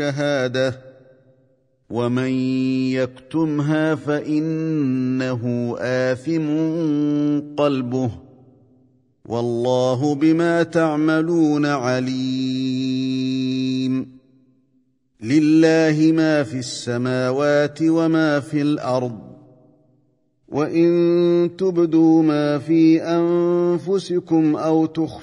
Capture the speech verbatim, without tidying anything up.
الشهادة ومن يكتمها فإنه آثم قلبه والله بما تعملون عليم. لله ما في السماوات وما في الأرض وإن تبدوا ما في أنفسكم أو تخفوا